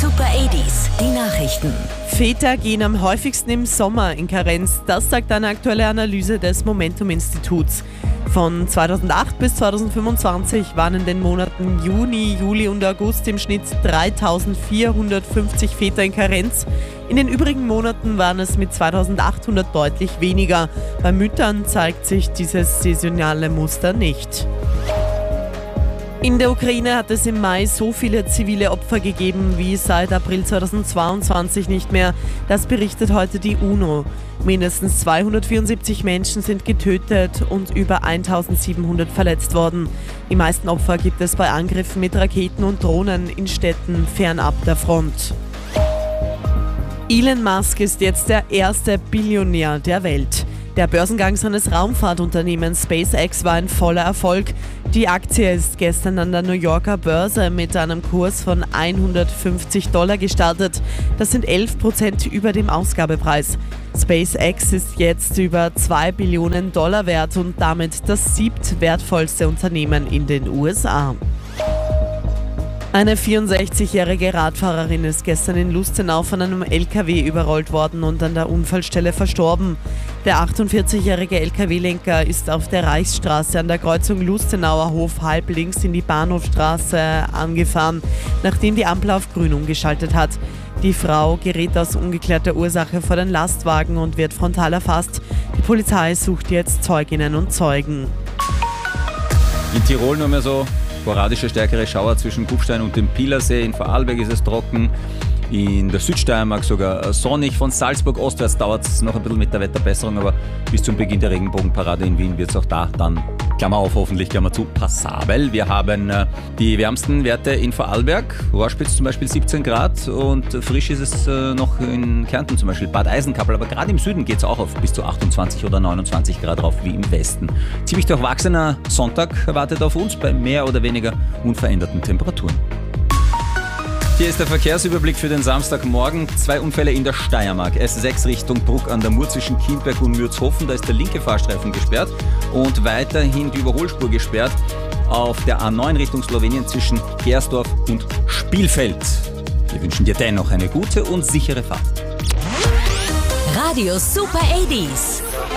Super 80s, die Nachrichten. Väter gehen am häufigsten im Sommer in Karenz. Das sagt eine aktuelle Analyse des Momentum-Instituts. Von 2008 bis 2025 waren in den Monaten Juni, Juli und August im Schnitt 3.450 Väter in Karenz. In den übrigen Monaten waren es mit 2.800 deutlich weniger. Bei Müttern zeigt sich dieses saisonale Muster nicht. In der Ukraine hat es im Mai so viele zivile Opfer gegeben wie seit April 2022 nicht mehr. Das berichtet heute die UNO. Mindestens 274 Menschen sind getötet und über 1700 verletzt worden. Die meisten Opfer gibt es bei Angriffen mit Raketen und Drohnen in Städten fernab der Front. Elon Musk ist jetzt der erste Billionär der Welt. Der Börsengang seines Raumfahrtunternehmens SpaceX war ein voller Erfolg. Die Aktie ist gestern an der New Yorker Börse mit einem Kurs von $150 gestartet. Das sind 11% über dem Ausgabepreis. SpaceX ist jetzt über $2 Billionen wert und damit das siebtwertvollste Unternehmen in den USA. Eine 64-jährige Radfahrerin ist gestern in Lustenau von einem LKW überrollt worden und an der Unfallstelle verstorben. Der 48-jährige LKW-Lenker ist auf der Reichsstraße an der Kreuzung Lustenauer Hof halb links in die Bahnhofstraße angefahren, nachdem die Ampel auf grün umgeschaltet hat. Die Frau gerät aus ungeklärter Ursache vor den Lastwagen und wird frontal erfasst. Die Polizei sucht jetzt Zeuginnen und Zeugen. In Tirol nur mehr so sporadische stärkere Schauer zwischen Kufstein und dem Pielersee. In Vorarlberg ist es trocken. In der Südsteiermark sogar sonnig. Von Salzburg ostwärts dauert es noch ein bisschen mit der Wetterbesserung, aber bis zum Beginn der Regenbogenparade in Wien wird es auch da dann, Klammer auf, hoffentlich, Klammer zu, passabel. Wir haben die wärmsten Werte in Vorarlberg, Rohrspitz zum Beispiel 17 Grad und frisch ist es noch in Kärnten zum Beispiel, Bad Eisenkappel, aber gerade im Süden geht es auch auf bis zu 28 oder 29 Grad rauf wie im Westen. Ziemlich durchwachsener Sonntag erwartet auf uns bei mehr oder weniger unveränderten Temperaturen. Hier ist der Verkehrsüberblick für den Samstagmorgen. 2 Unfälle in der Steiermark. S6 Richtung Bruck an der Mur zwischen Kienberg und Mürzhofen. Da ist der linke Fahrstreifen gesperrt und weiterhin die Überholspur gesperrt auf der A9 Richtung Slowenien zwischen Gersdorf und Spielfeld. Wir wünschen dir dennoch eine gute und sichere Fahrt. Radio Super 80s.